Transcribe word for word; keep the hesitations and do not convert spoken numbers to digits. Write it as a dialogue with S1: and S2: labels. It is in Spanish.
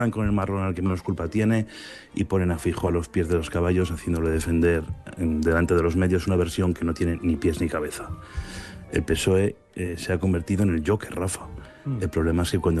S1: con el marrón al que menos culpa tiene y ponen a Feijóo a los pies de los caballos, haciéndole defender en, delante de los medios una versión que no tiene ni pies ni cabeza. El P S O E eh, se ha convertido en el Joker, Rafa. Mm. El problema es que cuando